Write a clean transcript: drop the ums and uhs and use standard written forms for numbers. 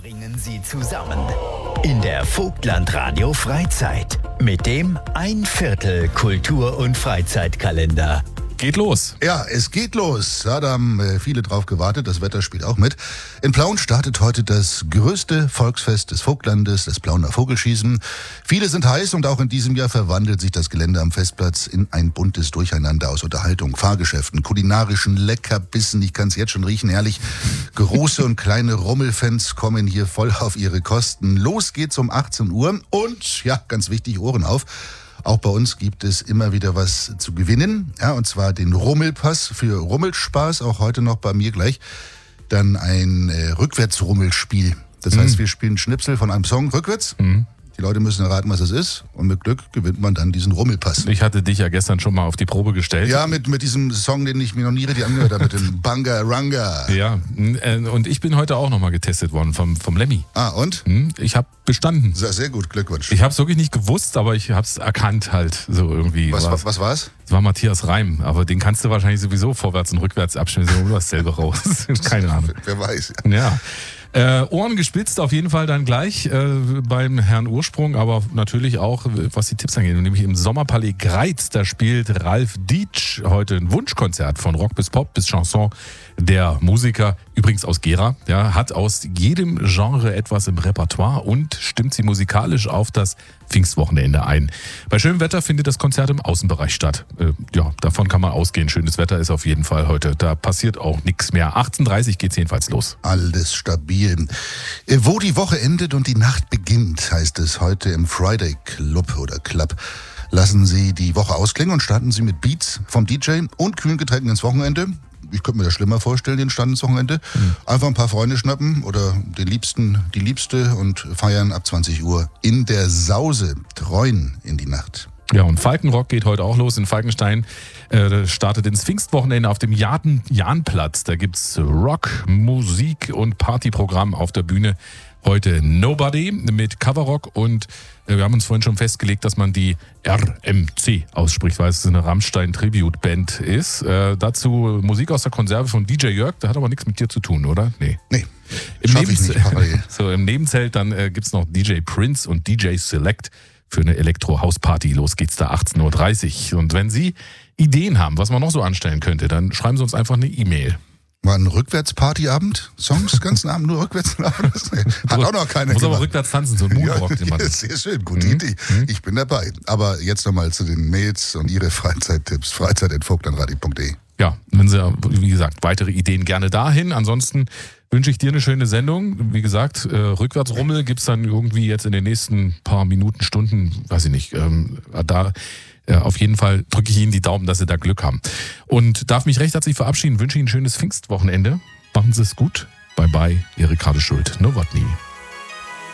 bringen sie zusammen in der Vogtland-Radio Freizeit mit dem 1/4 Kultur- und Freizeitkalender. Geht los. Ja, es geht los. Ja, da haben viele drauf gewartet. Das Wetter spielt auch mit. In Plauen startet heute das größte Volksfest des Vogtlandes, das Plauener Vogelschießen. Viele sind heiß und auch in diesem Jahr verwandelt sich das Gelände am Festplatz in ein buntes Durcheinander aus Unterhaltung, Fahrgeschäften, kulinarischen Leckerbissen. Ich kann es jetzt schon riechen, herrlich. Große und kleine Rummelfans kommen hier voll auf ihre Kosten. Los geht's um 18 Uhr und, ja, ganz wichtig, Ohren auf. Auch bei uns gibt es immer wieder was zu gewinnen, ja, und zwar den Rummelpass für Rummelspaß, auch heute noch bei mir gleich. Dann ein Rückwärtsrummelspiel. Das heißt, wir spielen Schnipsel von einem Song rückwärts. Die Leute müssen erraten, was es ist. Und mit Glück gewinnt man dann diesen Rummelpass. Ich hatte dich ja gestern schon mal auf die Probe gestellt. Ja, mit diesem Song, den ich mir noch nie richtig angehört habe, mit dem Banga Ranga. Ja, und ich bin heute auch nochmal getestet worden vom Lemmy. Ah, und? Ich habe bestanden. Sehr, sehr gut, Glückwunsch. Ich habe es wirklich nicht gewusst, aber ich habe es erkannt halt so irgendwie. Was war's? Es war Matthias Reim, aber den kannst du wahrscheinlich sowieso vorwärts und rückwärts abschneiden, so dasselbe raus. Keine Ahnung. Wer weiß. Ja. Ohren gespitzt auf jeden Fall dann gleich beim Herrn Ursprung, aber natürlich auch, was die Tipps angeht, nämlich im Sommerpalais Greiz, da spielt Ralf Dietsch heute ein Wunschkonzert von Rock bis Pop bis Chanson. Der Musiker, übrigens aus Gera, ja, hat aus jedem Genre etwas im Repertoire und stimmt sie musikalisch auf das Pfingstwochenende ein. Bei schönem Wetter findet das Konzert im Außenbereich statt. Ja, davon kann man ausgehen. Schönes Wetter ist auf jeden Fall heute. Da passiert auch nichts mehr. 18:30 geht's jedenfalls los. Alles stabil. Wo die Woche endet und die Nacht beginnt, heißt es heute im Friday Club oder Club. Lassen Sie die Woche ausklingen und starten Sie mit Beats vom DJ und kühlen Getränken ins Wochenende. Ich könnte mir das schlimmer vorstellen, den Stand ins Wochenende. Einfach ein paar Freunde schnappen oder den Liebsten, die Liebste und feiern ab 20 Uhr in der Sause, treuen in die Nacht. Ja, und Falkenrock geht heute auch los in Falkenstein. Startet ins Pfingstwochenende auf dem Jahnplatz. Da gibt's Rock, Musik und Partyprogramm auf der Bühne. Heute Nobody mit Coverrock und wir haben uns vorhin schon festgelegt, dass man die RMC ausspricht, weil es eine Rammstein-Tribute-Band ist. Dazu Musik aus der Konserve von DJ Jörg, das hat aber nichts mit dir zu tun, oder? Nee. Im Nebenzelt dann gibt's noch DJ Prince und DJ Select für eine Elektro-House-Party. Los geht's da 18:30 Uhr. Und wenn Sie Ideen haben, was man noch so anstellen könnte, dann schreiben Sie uns einfach eine E-Mail. War ein Rückwärtspartyabend? Songs ganzen Abend nur rückwärts laufen? Hat auch noch keiner gemacht. Muss aber rückwärts tanzen, so ein Moonwalk. Ja, sehr schön, gute Idee. Ich bin dabei. Aber jetzt nochmal zu den Mails und Ihre Freizeittipps. freizeit@vogtlandradio.de. Ja, wenn Sie, wie gesagt, weitere Ideen gerne dahin. Ansonsten wünsche ich dir eine schöne Sendung. Wie gesagt, Rückwärtsrummel gibt's dann irgendwie jetzt in den nächsten paar Minuten, Stunden, weiß ich nicht, auf jeden Fall drücke ich Ihnen die Daumen, dass Sie da Glück haben. Und darf mich recht herzlich verabschieden, wünsche Ihnen ein schönes Pfingstwochenende. Machen Sie es gut. Bye bye, Ihre Kade Schuld. Nowotny.